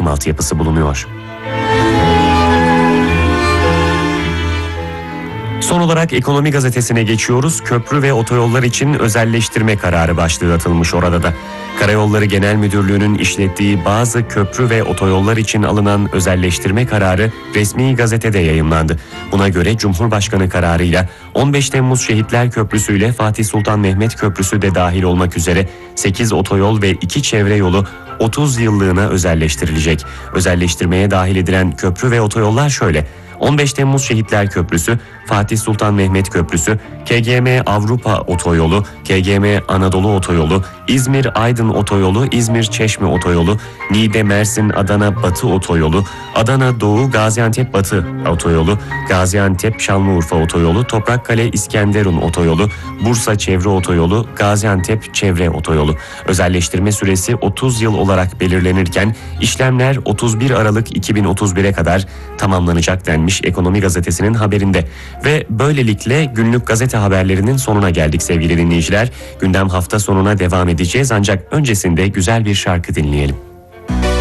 altyapısı bulunuyor. Son olarak Ekonomi Gazetesi'ne geçiyoruz. Köprü ve otoyollar için özelleştirme kararı başlığı atılmış orada da. Karayolları Genel Müdürlüğü'nün işlettiği bazı köprü ve otoyollar için alınan özelleştirme kararı resmi gazetede yayımlandı. Buna göre Cumhurbaşkanı kararıyla 15 Temmuz Şehitler Köprüsü ile Fatih Sultan Mehmet Köprüsü de dahil olmak üzere 8 otoyol ve 2 çevre yolu 30 yıllığına özelleştirilecek. Özelleştirmeye dahil edilen köprü ve otoyollar şöyle: 15 Temmuz Şehitler Köprüsü, Fatih Sultan Mehmet Köprüsü, KGM Avrupa Otoyolu, KGM Anadolu Otoyolu, İzmir-Aydın Otoyolu, İzmir-Çeşme Otoyolu, Niğde-Mersin-Adana Batı Otoyolu, Adana-Doğu Gaziantep-Batı Otoyolu, Gaziantep-Şanlıurfa Otoyolu, Toprakkale-İskenderun Otoyolu, Bursa Çevre Otoyolu, Gaziantep Çevre Otoyolu. Özelleştirme süresi 30 yıl olarak belirlenirken işlemler 31 Aralık 2031'e kadar tamamlanacak denmiş Ekonomi Gazetesi'nin haberinde. Ve böylelikle günlük gazete haberlerinin sonuna geldik sevgili dinleyiciler. Gündem hafta sonuna devam edeceğiz ancak öncesinde güzel bir şarkı dinleyelim.